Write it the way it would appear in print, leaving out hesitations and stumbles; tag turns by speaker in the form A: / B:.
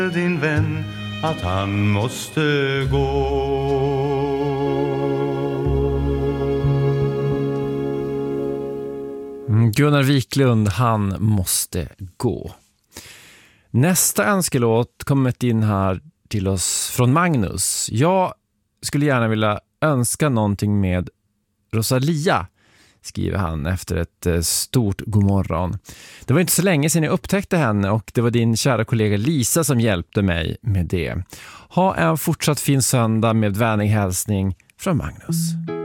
A: din vän att han måste gå.
B: Gunnar Wiklund, han måste gå. Nästa önskelåt kommit in här till oss från Magnus. Jag skulle gärna vilja önska någonting med Rosalia, skriver han efter ett stort godmorgon. Det var inte så länge sedan jag upptäckte henne och det var din kära kollega Lisa som hjälpte mig med det. Ha en fortsatt fin söndag med vänlig hälsning från Magnus.